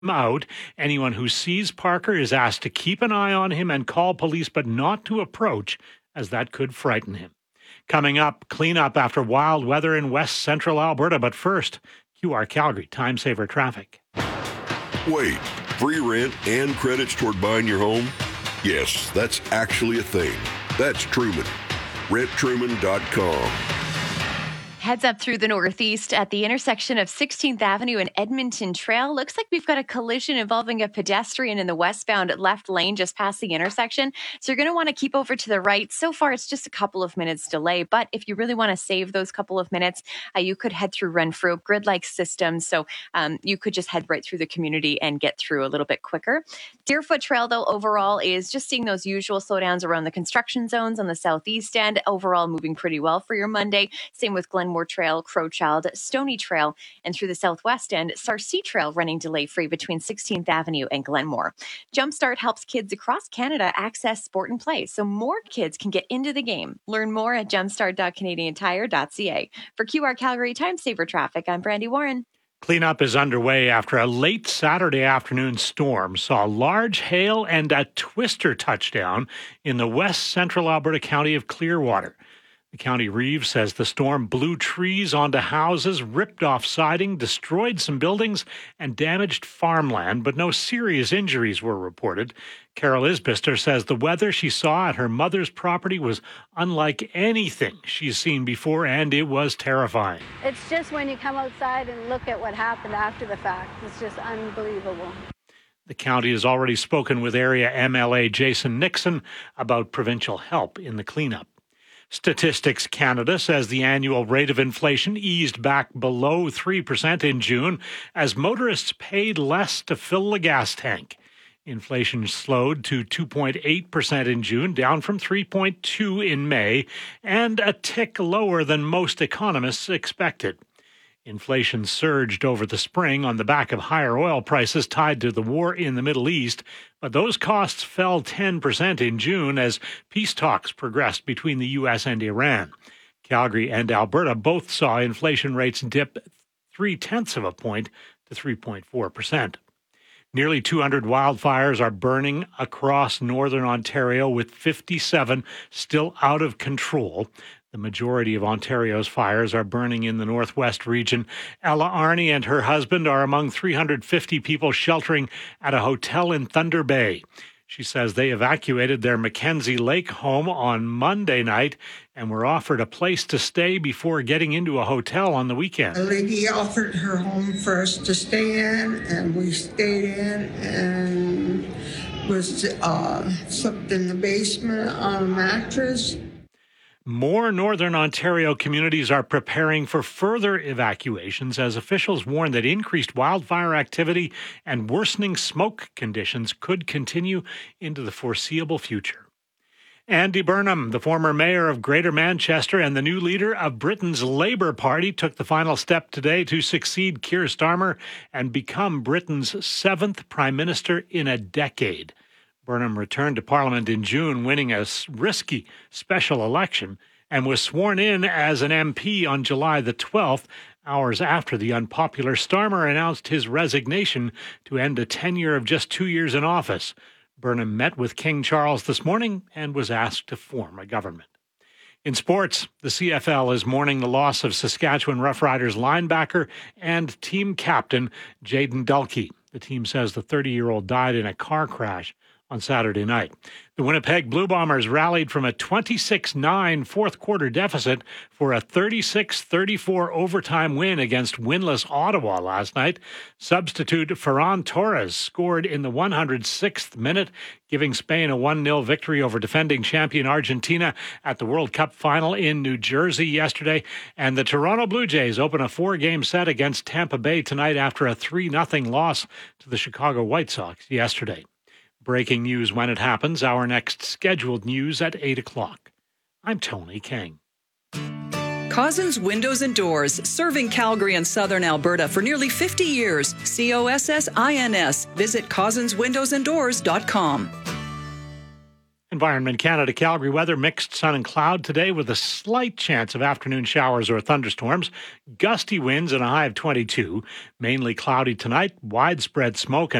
out. Anyone who sees Parker is asked to keep an eye on him and call police, but not to approach, as that could frighten him. Coming up, cleanup after wild weather in west central Alberta. But first, QR Calgary Time Saver Traffic. Wait, free rent and credits toward buying your home? Yes, that's actually a thing. That's Truman. RentTruman.com. Heads up through the Northeast at the intersection of 16th Avenue and Edmonton Trail. Looks like we've got a collision involving a pedestrian in the westbound left lane just past the intersection. So you're going to want to keep over to the right. So far, it's just a couple of minutes delay. But if you really want to save those couple of minutes, you could head through Renfrew, grid-like systems. So you could just head right through the community and get through a little bit quicker. Deerfoot Trail, though, overall is just seeing those usual slowdowns around the construction zones on the southeast end. Overall, moving pretty well for your Monday. Same with Glenmore Trail, Crowchild, Stony Trail, and through the southwest end, Sarcee Trail running delay-free between 16th Avenue and Glenmore. Jumpstart helps kids across Canada access sport and play, so more kids can get into the game. Learn more at jumpstart.canadiantire.ca. For QR Calgary Time Saver Traffic, I'm Brandy Warren. Cleanup is underway after a late Saturday afternoon storm saw large hail and a twister touchdown in the west central Alberta county of Clearwater. The county reeve says the storm blew trees onto houses, ripped off siding, destroyed some buildings, and damaged farmland, but no serious injuries were reported. Carol Isbister says the weather she saw at her mother's property was unlike anything she's seen before, and it was terrifying. It's just when you come outside and look at what happened after the fact, it's just unbelievable. The county has already spoken with area MLA Jason Nixon about provincial help in the cleanup. Statistics Canada says the annual rate of inflation eased back below 3% in June as motorists paid less to fill the gas tank. Inflation slowed to 2.8% in June, down from 3.2% in May, and a tick lower than most economists expected. Inflation surged over the spring on the back of higher oil prices tied to the war in the Middle East, but those costs fell 10% in June as peace talks progressed between the U.S. and Iran. Calgary and Alberta both saw inflation rates dip 0.3 points to 3.4%. Nearly 200 wildfires are burning across northern Ontario, with 57 still out of control. The majority of Ontario's fires are burning in the northwest region. Ella Arney and her husband are among 350 people sheltering at a hotel in Thunder Bay. She says they evacuated their Mackenzie Lake home on Monday night and were offered a place to stay before getting into a hotel on the weekend. A lady offered her home for us to stay in, and we stayed in and was slept in the basement on a mattress. More northern Ontario communities are preparing for further evacuations as officials warn that increased wildfire activity and worsening smoke conditions could continue into the foreseeable future. Andy Burnham, the former mayor of Greater Manchester and the new leader of Britain's Labour Party, took the final step today to succeed Keir Starmer and become Britain's seventh Prime Minister in a decade. Burnham returned to Parliament in June, winning a risky special election, and was sworn in as an MP on July the 12th, hours after the unpopular Starmer announced his resignation to end a tenure of just 2 years in office. Burnham met with King Charles this morning and was asked to form a government. In sports, the CFL is mourning the loss of Saskatchewan Roughriders linebacker and team captain Jayden Dulkey. The team says the 30-year-old died in a car crash on Saturday night. The Winnipeg Blue Bombers rallied from a 26-9 fourth-quarter deficit for a 36-34 overtime win against winless Ottawa last night. Substitute Ferran Torres scored in the 106th minute, giving Spain a 1-0 victory over defending champion Argentina at the World Cup final in New Jersey yesterday. And the Toronto Blue Jays open a 4-game set against Tampa Bay tonight after a 3-0 loss to the Chicago White Sox yesterday. Breaking news when it happens. Our next scheduled news at 8 o'clock. I'm Tony King. Cozzens Windows and Doors, serving Calgary and southern Alberta for nearly 50 years. COSSINS. Visit CozzensWindowsandDoors.com. Environment Canada Calgary weather, mixed sun and cloud today with a slight chance of afternoon showers or thunderstorms. Gusty winds and a high of 22. Mainly cloudy tonight, widespread smoke